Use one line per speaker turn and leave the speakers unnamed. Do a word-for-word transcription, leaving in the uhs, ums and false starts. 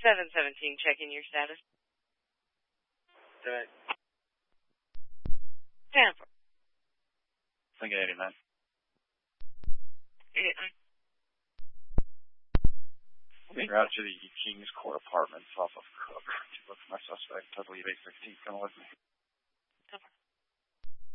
seven seventeen, checking your status.
Good.
Stanford.
Lincoln eighty-nine.
eighty-nine.
We're out to the Kings Court Apartments off of Cook to look for my suspect. I believe eight sixteen. Come with me.
Over.